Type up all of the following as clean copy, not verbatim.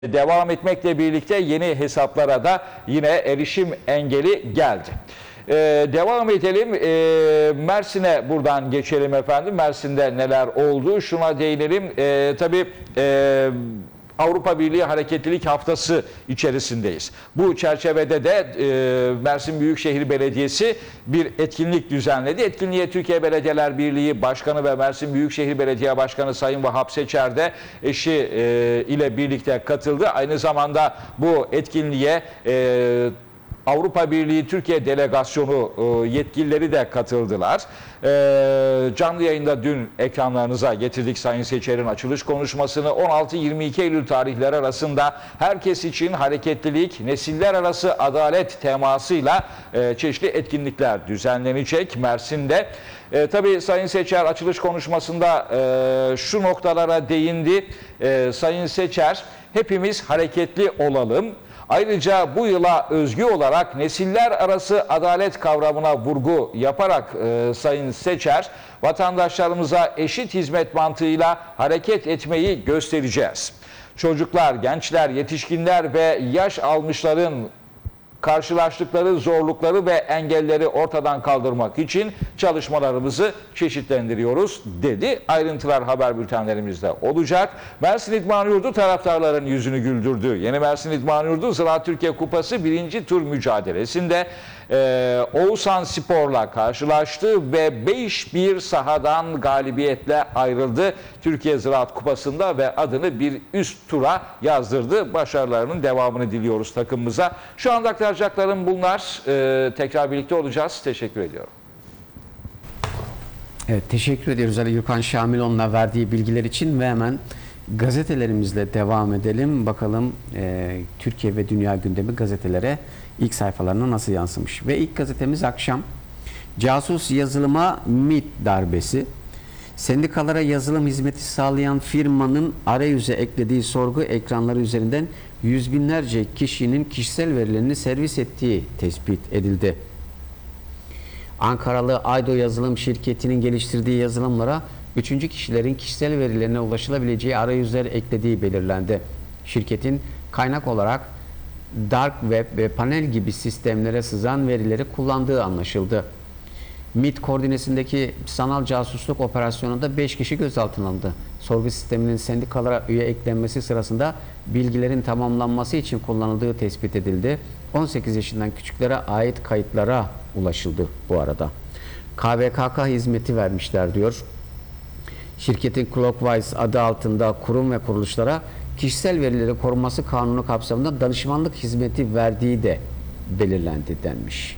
Devam etmekle birlikte yeni hesaplara da yine erişim engeli geldi. Devam edelim. Mersin'e buradan geçelim efendim. Mersin'de neler oldu? Şuna değinelim. Tabii Avrupa Birliği Hareketlilik Haftası içerisindeyiz. Bu çerçevede de Mersin Büyükşehir Belediyesi bir etkinlik düzenledi. Etkinliğe Türkiye Belediyeler Birliği Başkanı ve Mersin Büyükşehir Belediye Başkanı Sayın Vahap Seçer de eşi ile birlikte katıldı. Aynı zamanda bu etkinliğe Avrupa Birliği Türkiye Delegasyonu yetkilileri de katıldılar. Canlı yayında dün ekranlarınıza getirdik Sayın Seçer'in açılış konuşmasını. 16-22 Eylül tarihleri arasında herkes için hareketlilik, nesiller arası adalet temasıyla çeşitli etkinlikler düzenlenecek Mersin'de. Tabii Sayın Seçer açılış konuşmasında şu noktalara değindi. Sayın Seçer, hepimiz hareketli olalım. Ayrıca bu yıla özgü olarak nesiller arası adalet kavramına vurgu yaparak Sayın Seçer, vatandaşlarımıza eşit hizmet mantığıyla hareket etmeyi göstereceğiz. Çocuklar, gençler, yetişkinler ve yaş almışların karşılaştıkları zorlukları ve engelleri ortadan kaldırmak için çalışmalarımızı çeşitlendiriyoruz dedi. Ayrıntılar haber bültenlerimizde olacak. Mersin İdman Yurdu taraftarların yüzünü güldürdü. Yeni Mersin İdman Yurdu Ziraat Türkiye Kupası 1. tur mücadelesinde Oğuzhan Spor'la karşılaştı ve 5-1 sahadan galibiyetle ayrıldı. Türkiye Ziraat Kupası'nda ve adını bir üst tura yazdırdı. Başarılarının devamını diliyoruz takımımıza. Şu anda aktaracaklarım bunlar. Tekrar birlikte olacağız. Teşekkür ediyorum. Evet, teşekkür ediyoruz Ali Gökhan Şamilon'la verdiği bilgiler için ve hemen gazetelerimizle devam edelim. Bakalım Türkiye ve dünya gündemi gazetelere ilk sayfalarına nasıl yansımış. Ve ilk gazetemiz akşam casus yazılıma MİT darbesi. Sendikalara yazılım hizmeti sağlayan firmanın arayüze eklediği sorgu ekranları üzerinden yüz binlerce kişinin kişisel verilerini servis ettiği tespit edildi. Ankaralı Aydo Yazılım şirketinin geliştirdiği yazılımlara üçüncü kişilerin kişisel verilerine ulaşılabileceği arayüzler eklediği belirlendi. Şirketin kaynak olarak Dark Web ve panel gibi sistemlere sızan verileri kullandığı anlaşıldı. MİT koordinesindeki sanal casusluk operasyonunda 5 kişi gözaltına alındı. Sorgu sisteminin sendikalara üye eklenmesi sırasında bilgilerin tamamlanması için kullanıldığı tespit edildi. 18 yaşından küçüklere ait kayıtlara ulaşıldı bu arada. KVKK hizmeti vermişler diyor. Şirketin Clockwise adı altında kurum ve kuruluşlara kişisel verileri korunması kanunu kapsamında danışmanlık hizmeti verdiği de belirlendi denmiş.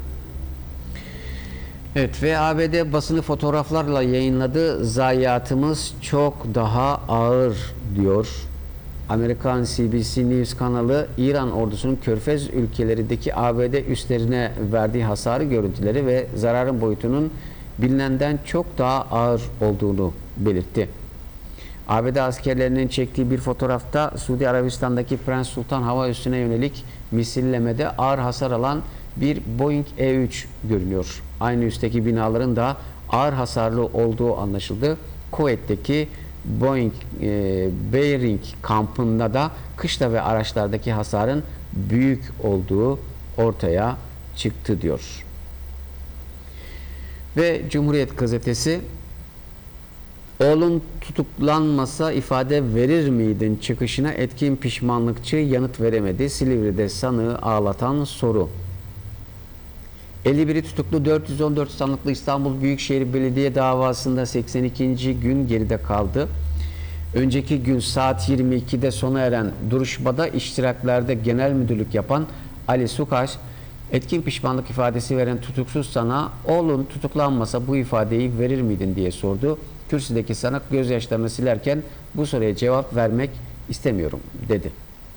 Evet ve ABD basını fotoğraflarla yayınladı. Zayiatımız çok daha ağır diyor. Amerikan CBC News kanalı İran ordusunun Körfez ülkelerindeki ABD üslerine verdiği hasarı görüntüleri ve zararın boyutunun bilinenden çok daha ağır olduğunu belirtti. ABD askerlerinin çektiği bir fotoğrafta Suudi Arabistan'daki Prens Sultan hava üssüne yönelik misillemede ağır hasar alan bir Boeing E-3 görünüyor. Aynı üstteki binaların da ağır hasarlı olduğu anlaşıldı. Kuveyt'teki Boeing Bearing kampında da kışla ve araçlardaki hasarın büyük olduğu ortaya çıktı diyor. Ve Cumhuriyet gazetesi oğlun tutuklanmasa ifade verir miydin çıkışına etkin pişmanlıkçı yanıt veremedi. Silivri'de sanığı ağlatan soru. 51'i tutuklu 414 sanıklı İstanbul Büyükşehir Belediye davasında 82. gün geride kaldı. Önceki gün saat 22'de sona eren duruşmada iştiraklerde genel müdürlük yapan Ali Sukaş, etkin pişmanlık ifadesi veren tutuksuz sanığa oğlun tutuklanmasa bu ifadeyi verir miydin diye sordu. Kürsüdeki sanık gözyaşlarını silerken bu soruya cevap vermek istemiyorum dedi.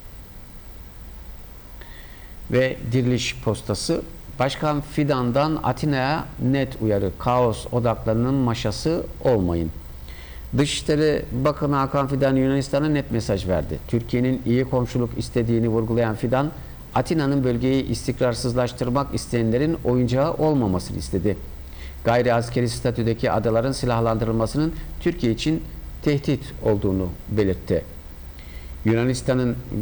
Ve Diriliş Postası Başkan Fidan'dan Atina'ya net uyarı. Kaos odaklarının maşası olmayın. Dışişleri Bakanı Hakan Fidan Yunanistan'a net mesaj verdi. Türkiye'nin iyi komşuluk istediğini vurgulayan Fidan, Atina'nın bölgeyi istikrarsızlaştırmak isteyenlerin oyuncağı olmamasını istedi. Gayri askeri statüdeki adaların silahlandırılmasının Türkiye için tehdit olduğunu belirtti. Yunanistan'ın